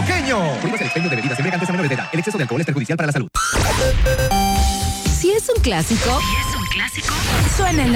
pequeño. Prohíbas el expendio de bebidas embriagantes a menores de edad. El exceso de alcohol es perjudicial para la salud. Si es un clásico, suena en la